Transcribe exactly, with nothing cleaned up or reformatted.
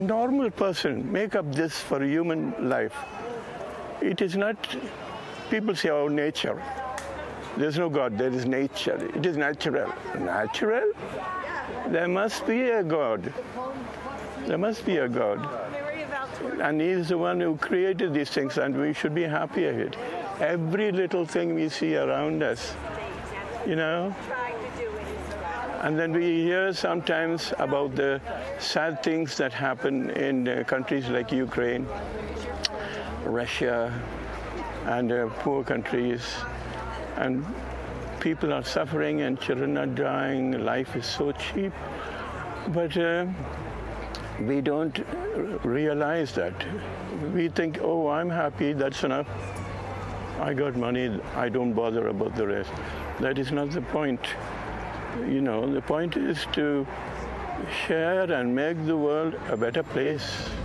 Normal person make up this for human life. It is not, people say, oh, nature. There's no God, there is nature. It is natural. Natural? There must be a God. There must be a God. And He is the one who created these things, and we should be happy at it. Every little thing we see around us, you know. And then we hear sometimes about the sad things that happen in uh, countries like Ukraine, Russia, and uh, poor countries. And people are suffering and children are dying. Life is so cheap. But uh, we don't realize that. We think, oh, I'm happy, that's enough. I got money, I don't bother about the rest. That is not the point. You know, the point is to share and make the world a better place.